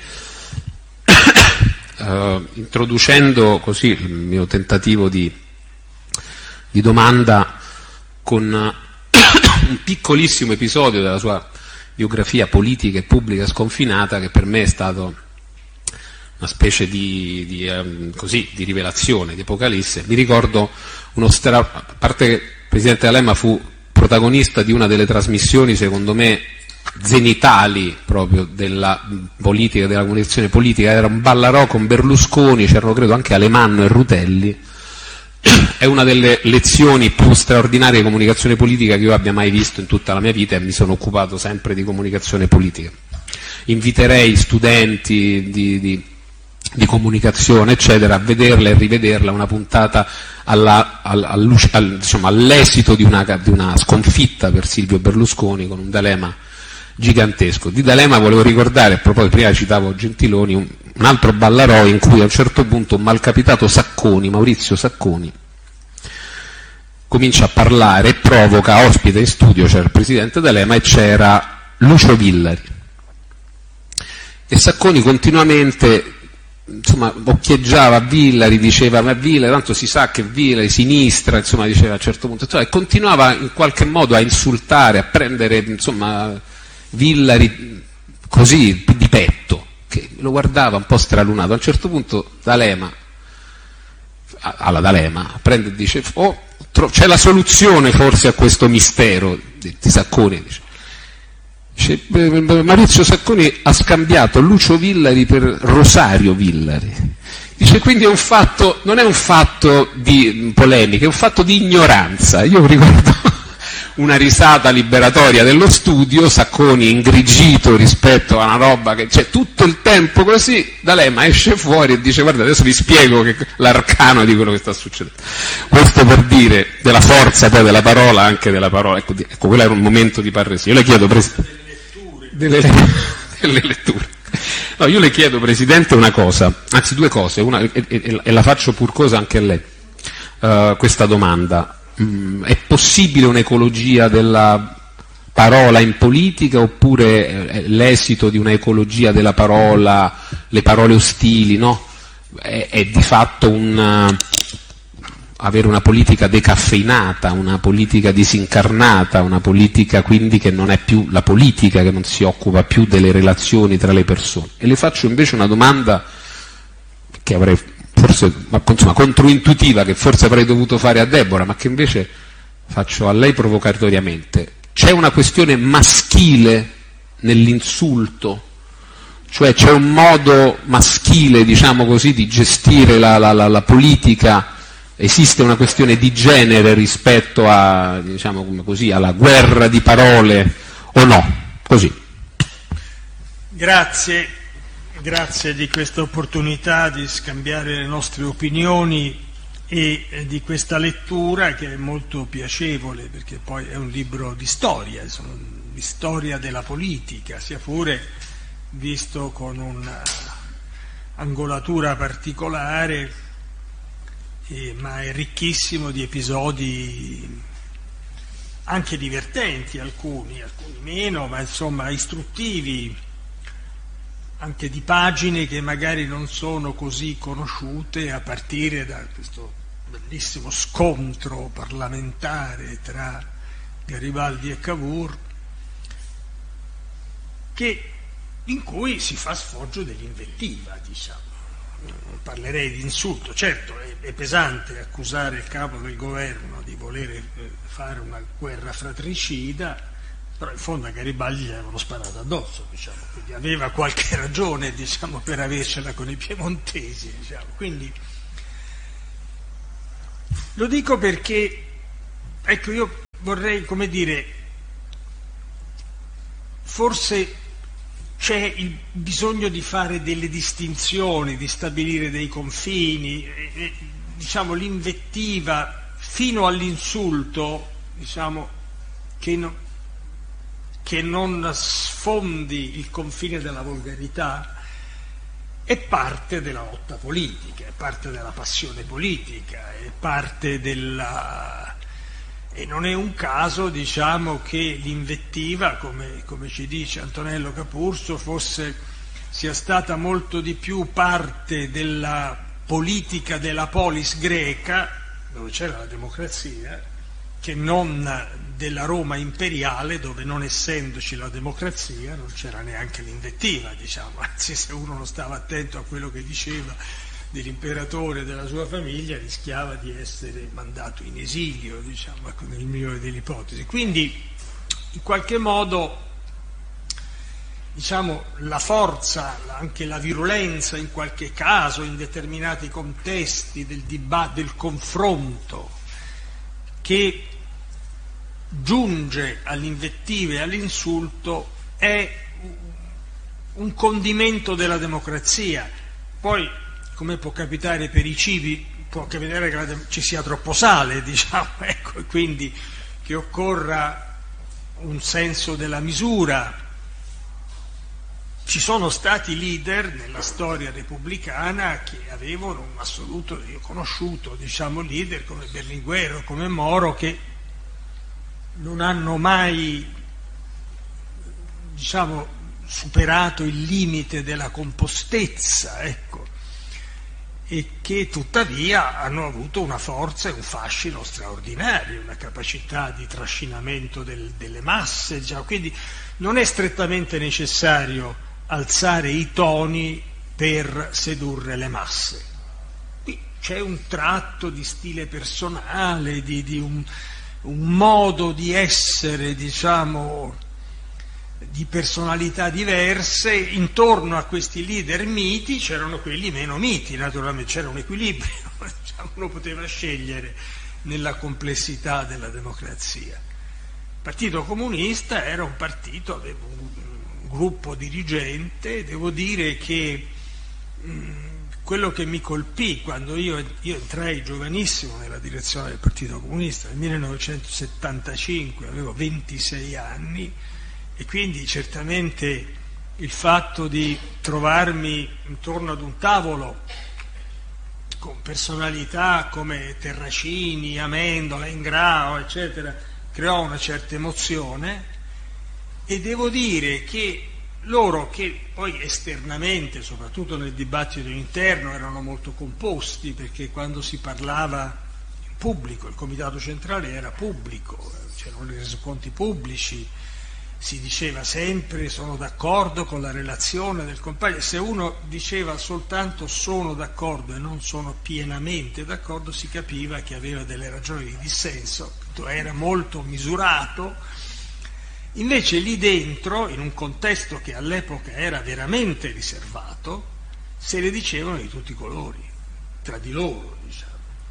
introducendo così il mio tentativo di domanda con un piccolissimo episodio della sua biografia politica e pubblica sconfinata, che per me è stato una specie di rivelazione, di apocalisse. Mi ricordo a parte che il Presidente D'Alema fu protagonista di una delle trasmissioni, secondo me, zenitali proprio della politica, della comunicazione politica. Era un Ballarò con Berlusconi, c'erano credo anche Alemanno e Rutelli. È una delle lezioni più straordinarie di comunicazione politica che io abbia mai visto in tutta la mia vita, e mi sono occupato sempre di comunicazione politica. Inviterei studenti di comunicazione, eccetera, a vederla e rivederla, una puntata all'esito di una sconfitta per Silvio Berlusconi, con un D'Alema gigantesco. Di D'Alema volevo ricordare, a proposito, prima citavo Gentiloni, un altro Ballarò in cui a un certo punto un malcapitato Sacconi, Maurizio Sacconi, comincia a parlare e provoca, ospite in studio c'era il Presidente D'Alema e c'era Lucio Villari, e Sacconi continuamente occhieggiava Villari, diceva ma Villari, tanto si sa che Villari sinistra, diceva a un certo punto, e continuava in qualche modo a insultare, a prendere Villari così di petto, che lo guardava un po' stralunato. A un certo punto D'Alema prende e dice c'è la soluzione forse a questo mistero di Sacconi, dice Maurizio Sacconi ha scambiato Lucio Villari per Rosario Villari. Dice, quindi non è un fatto di polemica, è un fatto di ignoranza. Io ricordo una risata liberatoria dello studio, Sacconi ingrigito rispetto a una roba che c'è tutto il tempo così. D'Alema esce fuori e dice, guarda, adesso vi spiego l'arcano di quello che sta succedendo. Questo per dire della forza poi della parola, anche della parola. Ecco, quello era un momento di parresia. Io le chiedo, delle letture. No, io le chiedo, Presidente, una cosa, anzi due cose, una, e la faccio pur cosa anche a lei, questa domanda. È possibile un'ecologia della parola in politica, oppure l'esito di un'ecologia della parola, le parole ostili, no? È di fatto avere una politica decaffeinata, una politica disincarnata, una politica quindi che non è più la politica, che non si occupa più delle relazioni tra le persone. E le faccio invece una domanda che avrei forse, controintuitiva, che forse avrei dovuto fare a Deborah, ma che invece faccio a lei provocatoriamente. C'è una questione maschile nell'insulto? Cioè c'è un modo maschile, diciamo così, di gestire la politica? Esiste una questione di genere rispetto a, diciamo così, alla guerra di parole o no? Così. Grazie di questa opportunità di scambiare le nostre opinioni e di questa lettura che è molto piacevole, perché poi è un libro di storia, insomma, di storia della politica, sia pure visto con un'angolatura particolare. Ma è ricchissimo di episodi anche divertenti, alcuni meno, ma insomma istruttivi, anche di pagine che magari non sono così conosciute, a partire da questo bellissimo scontro parlamentare tra Garibaldi e Cavour, che in cui si fa sfoggio dell'invettiva, diciamo. Non parlerei di insulto, certo è pesante accusare il capo del governo di voler fare una guerra fratricida, però in fondo a Garibaldi gli avevano sparato addosso, diciamo, quindi aveva qualche ragione, diciamo, per avercela con i piemontesi, diciamo. Quindi lo dico perché, ecco, io vorrei, come dire, forse c'è il bisogno di fare delle distinzioni, di stabilire dei confini, diciamo l'invettiva fino all'insulto, diciamo, che non sfondi il confine della volgarità, è parte della lotta politica, è parte della passione politica, è parte della... E non è un caso, diciamo, che l'invettiva, come ci dice Antonello Capurso, sia stata molto di più parte della politica della polis greca, dove c'era la democrazia, che non della Roma imperiale, dove non essendoci la democrazia non c'era neanche l'invettiva, diciamo, anzi se uno non stava attento a quello che diceva dell'imperatore e della sua famiglia rischiava di essere mandato in esilio, diciamo, nel migliore delle ipotesi. Quindi in qualche modo, diciamo, la forza, anche la virulenza in qualche caso, in determinati contesti del dibattito, del confronto, che giunge all'invettiva e all'insulto, è un condimento della democrazia. Poi, come può capitare per i cibi, può capitare che ci sia troppo sale, diciamo, ecco, e quindi che occorra un senso della misura. Ci sono stati leader nella storia repubblicana che avevano un assoluto, io ho conosciuto, diciamo, leader come Berlinguer, come Moro, che non hanno mai, diciamo, superato il limite della compostezza, ecco, e che tuttavia hanno avuto una forza e un fascino straordinari, una capacità di trascinamento delle masse, diciamo. Quindi non è strettamente necessario alzare i toni per sedurre le masse. Qui c'è un tratto di stile personale, di un modo di essere, diciamo, di personalità diverse. Intorno a questi leader miti c'erano quelli meno miti, naturalmente c'era un equilibrio, diciamo, uno poteva scegliere nella complessità della democrazia. Il Partito Comunista era un partito, aveva un gruppo dirigente. Devo dire che quello che mi colpì quando io entrai giovanissimo nella direzione del Partito Comunista nel 1975, avevo 26 anni, e quindi certamente il fatto di trovarmi intorno ad un tavolo con personalità come Terracini, Amendola, Ingrao, eccetera, creò una certa emozione. E devo dire che loro, che poi esternamente, soprattutto nel dibattito interno, erano molto composti, perché quando si parlava in pubblico, il comitato centrale era pubblico, c'erano i resoconti pubblici, si diceva sempre sono d'accordo con la relazione del compagno. Se uno diceva soltanto sono d'accordo e non sono pienamente d'accordo, si capiva che aveva delle ragioni di dissenso, era molto misurato. Invece lì dentro, in un contesto che all'epoca era veramente riservato, se le dicevano di tutti i colori, tra di loro, diciamo.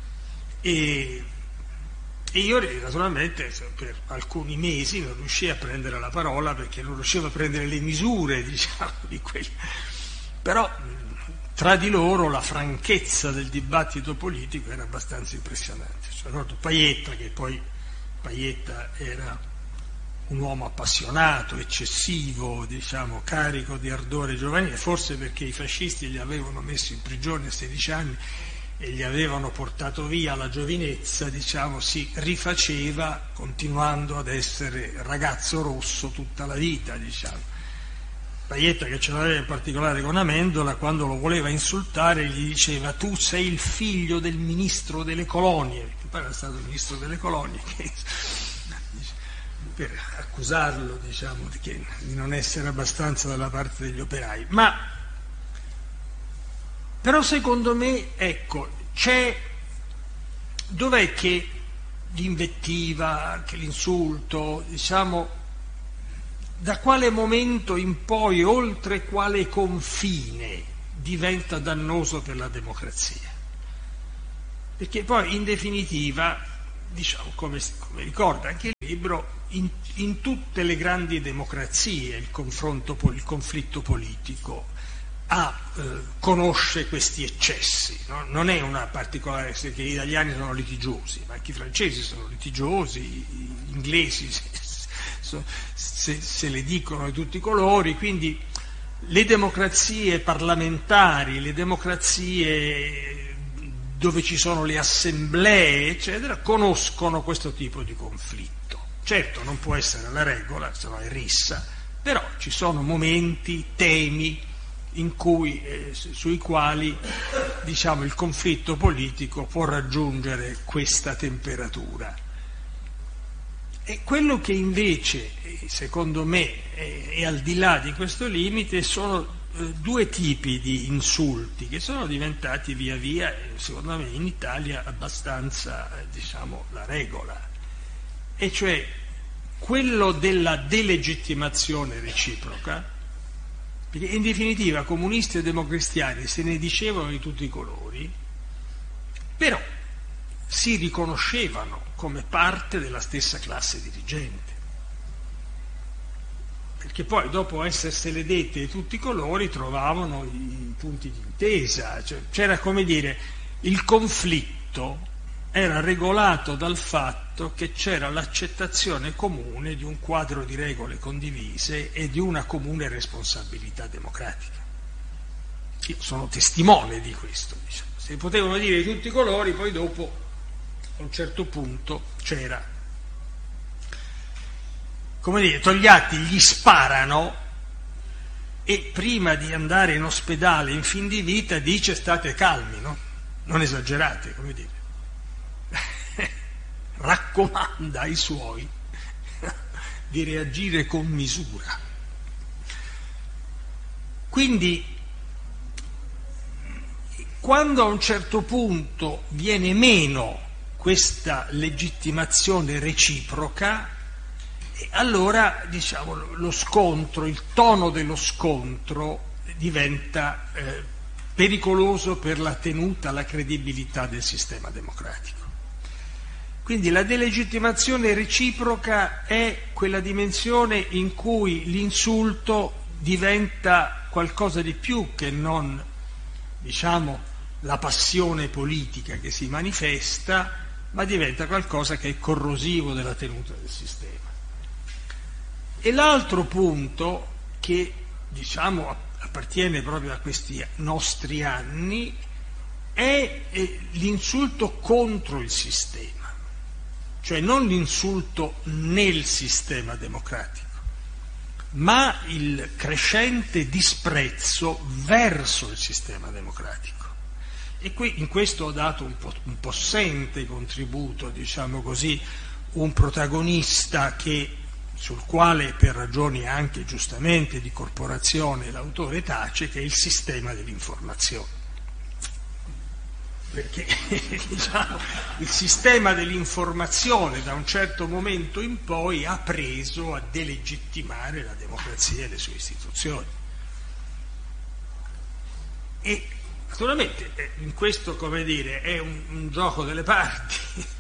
E io naturalmente per alcuni mesi non riuscii a prendere la parola, perché non riuscivo a prendere le misure, diciamo, di quelli. Però tra di loro la franchezza del dibattito politico era abbastanza impressionante. Cioè, ricordo Pajetta, che poi Pajetta era un uomo appassionato, eccessivo, diciamo, carico di ardore giovanile, forse perché i fascisti gli avevano messo in prigione a 16 anni e gli avevano portato via la giovinezza, diciamo, si rifaceva continuando ad essere ragazzo rosso tutta la vita, diciamo. Pajetta, che ce l'aveva in particolare con Amendola, quando lo voleva insultare gli diceva tu sei il figlio del ministro delle colonie, che poi era stato il ministro delle colonie, che per accusarlo, diciamo, di non essere abbastanza dalla parte degli operai, però secondo me, ecco, dov'è che l'invettiva, anche l'insulto, diciamo, da quale momento in poi, oltre quale confine diventa dannoso per la democrazia? Perché poi in definitiva, diciamo, come ricorda anche il libro, in tutte le grandi democrazie il conflitto politico conosce questi eccessi, no? Non è una particolare, perché gli italiani sono litigiosi, ma anche i francesi sono litigiosi, gli inglesi se le dicono di tutti i colori, quindi le democrazie parlamentari, le democrazie dove ci sono le assemblee, eccetera, conoscono questo tipo di conflitto. Certo, non può essere la regola, se no è rissa, però ci sono momenti, temi sui quali, diciamo, il conflitto politico può raggiungere questa temperatura. E quello che invece, secondo me, è al di là di questo limite sono due tipi di insulti che sono diventati via via, secondo me, in Italia abbastanza, diciamo, la regola, e cioè quello della delegittimazione reciproca, perché in definitiva comunisti e democristiani se ne dicevano di tutti i colori, però si riconoscevano come parte della stessa classe dirigente, perché poi dopo essersele dette di tutti i colori trovavano i punti di intesa, cioè, c'era, come dire, il conflitto era regolato dal fatto che c'era l'accettazione comune di un quadro di regole condivise e di una comune responsabilità democratica. Io sono testimone di questo, diciamo. Se potevano dire di tutti i colori, poi dopo a un certo punto c'era, come dire, Togliatti gli sparano e prima di andare in ospedale in fin di vita dice: state calmi, no? Non esagerate, come dire. Raccomanda ai suoi di reagire con misura. Quindi, quando a un certo punto viene meno questa legittimazione reciproca, allora, diciamo, lo scontro, il tono dello scontro diventa pericoloso per la tenuta, la credibilità del sistema democratico. Quindi la delegittimazione reciproca è quella dimensione in cui l'insulto diventa qualcosa di più che non, diciamo, la passione politica che si manifesta, ma diventa qualcosa che è corrosivo della tenuta del sistema. E l'altro punto che, diciamo, appartiene proprio a questi nostri anni è l'insulto contro il sistema. Cioè non l'insulto nel sistema democratico, ma il crescente disprezzo verso il sistema democratico. E qui in questo ho dato un possente contributo, diciamo così, un protagonista sul quale, per ragioni anche giustamente di corporazione, l'autore tace, che è il sistema dell'informazione. Perché diciamo, il sistema dell'informazione da un certo momento in poi ha preso a delegittimare la democrazia e le sue istituzioni. E naturalmente in questo, come dire, è un gioco delle parti.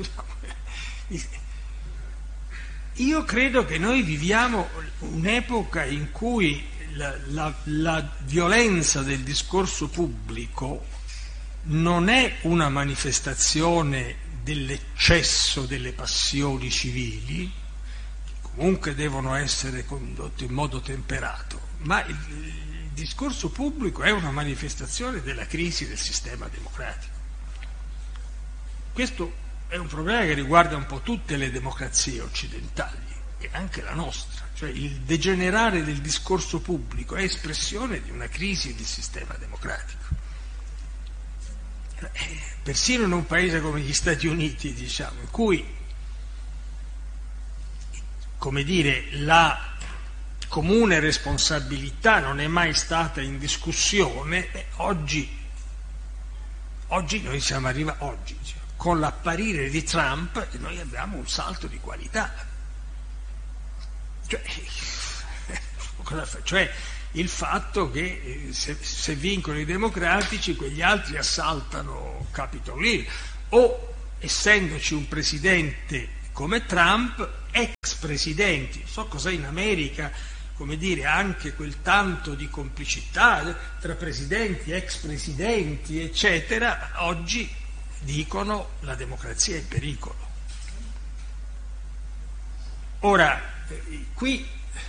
Io credo che noi viviamo un'epoca in cui la violenza del discorso pubblico non è una manifestazione dell'eccesso delle passioni civili, che comunque devono essere condotte in modo temperato, ma il discorso pubblico è una manifestazione della crisi del sistema democratico. Questo è un problema che riguarda un po' tutte le democrazie occidentali e anche la nostra, cioè il degenerare del discorso pubblico è espressione di una crisi del sistema democratico. Persino in un paese come gli Stati Uniti, diciamo, in cui come dire, la comune responsabilità non è mai stata in discussione, oggi noi siamo arrivati, con l'apparire di Trump noi abbiamo un salto di qualità, cioè il fatto che se vincono i democratici quegli altri assaltano Capitol Hill, o essendoci un presidente come Trump, ex presidenti, so cos'è in America, come dire, anche quel tanto di complicità tra presidenti, ex presidenti, eccetera, oggi dicono la democrazia è in pericolo. Ora, qui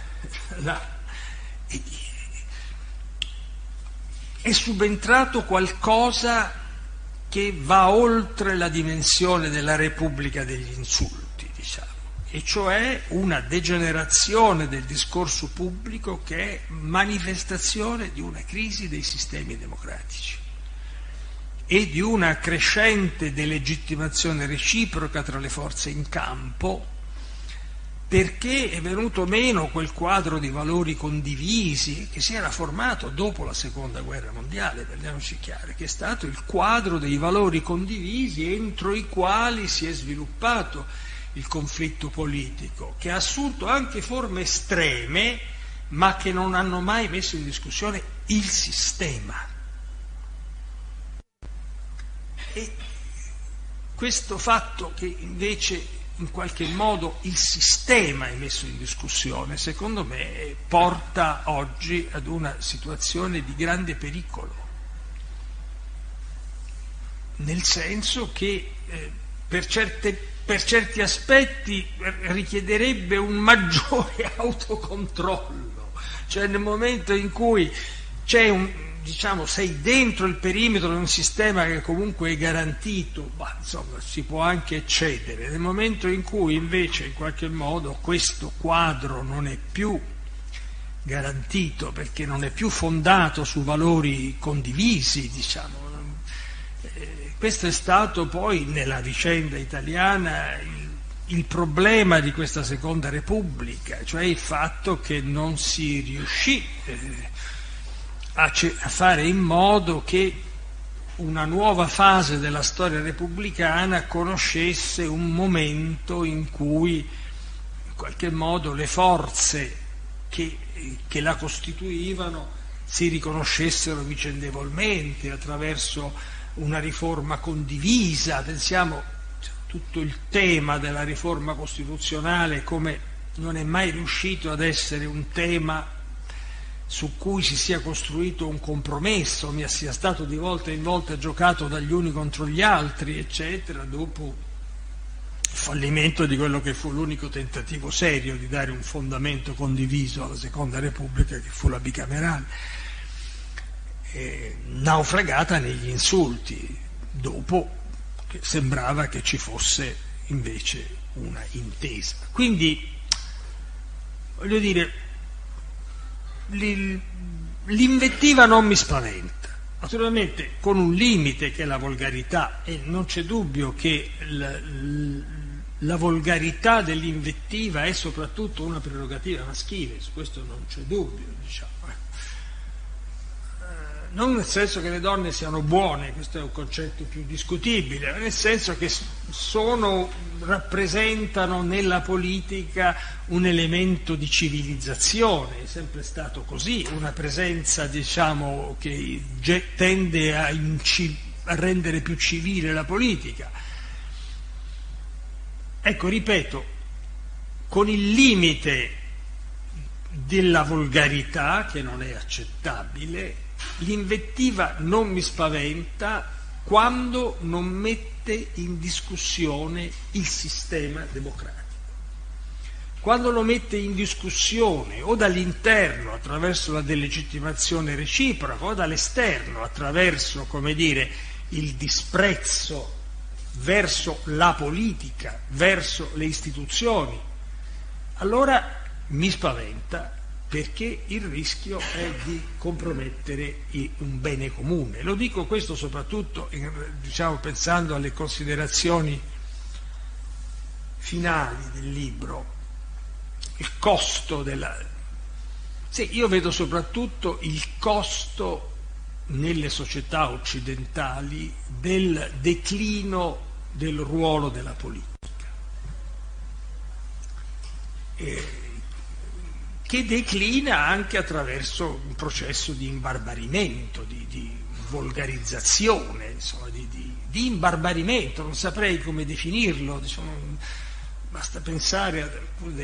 è subentrato qualcosa che va oltre la dimensione della Repubblica degli insulti, diciamo, e cioè una degenerazione del discorso pubblico che è manifestazione di una crisi dei sistemi democratici e di una crescente delegittimazione reciproca tra le forze in campo, perché è venuto meno quel quadro di valori condivisi che si era formato dopo la Seconda Guerra Mondiale, parliamoci chiaro, che è stato il quadro dei valori condivisi entro i quali si è sviluppato il conflitto politico, che ha assunto anche forme estreme, ma che non hanno mai messo in discussione il sistema. E questo fatto che invece in qualche modo il sistema è messo in discussione, secondo me porta oggi ad una situazione di grande pericolo, nel senso che per certi aspetti richiederebbe un maggiore autocontrollo, cioè nel momento in cui c'è sei dentro il perimetro di un sistema che comunque è garantito, insomma si può anche eccedere. Nel momento in cui invece in qualche modo questo quadro non è più garantito, perché non è più fondato su valori condivisi, diciamo, questo è stato poi nella vicenda italiana il problema di questa Seconda Repubblica, cioè il fatto che non si riuscì a fare in modo che una nuova fase della storia repubblicana conoscesse un momento in cui in qualche modo le forze che la costituivano si riconoscessero vicendevolmente attraverso una riforma condivisa. Pensiamo tutto il tema della riforma costituzionale come non è mai riuscito ad essere un tema su cui si sia costruito un compromesso, sia stato di volta in volta giocato dagli uni contro gli altri, eccetera, dopo il fallimento di quello che fu l'unico tentativo serio di dare un fondamento condiviso alla Seconda Repubblica, che fu la bicamerale, naufragata negli insulti, dopo che sembrava che ci fosse invece una intesa. Quindi, voglio dire, l'invettiva non mi spaventa, naturalmente con un limite che è la volgarità, e non c'è dubbio che la volgarità dell'invettiva è soprattutto una prerogativa maschile, su questo non c'è dubbio, diciamo. Non nel senso che le donne siano buone, questo è un concetto più discutibile, ma nel senso che rappresentano nella politica un elemento di civilizzazione, è sempre stato così, una presenza, diciamo, che tende a rendere più civile la politica. Ecco, ripeto, con il limite della volgarità, che non è accettabile, l'invettiva non mi spaventa quando non mette in discussione il sistema democratico. Quando lo mette in discussione o dall'interno attraverso la delegittimazione reciproca o dall'esterno attraverso, come dire, il disprezzo verso la politica, verso le istituzioni, allora mi spaventa, perché il rischio è di compromettere un bene comune. Lo dico questo soprattutto, diciamo, pensando alle considerazioni finali del libro. il costo della... Sì, io vedo soprattutto il costo nelle società occidentali del declino del ruolo della politica, che declina anche attraverso un processo di imbarbarimento, di volgarizzazione, insomma, di imbarbarimento, non saprei come definirlo, diciamo, basta pensare ad alcuni